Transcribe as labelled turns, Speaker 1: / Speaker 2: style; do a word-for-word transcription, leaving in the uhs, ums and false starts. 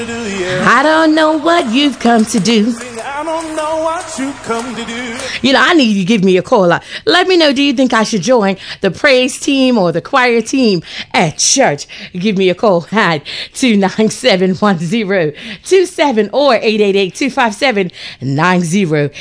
Speaker 1: I don't know what you've come to do.
Speaker 2: I don't know what you come to do.
Speaker 1: You know, I need you to give me a call. Let me know, do you think I should join the praise team or the choir team at church? Give me a call at two nine seven, one zero two seven or eight eight eight, two five seven, nine zero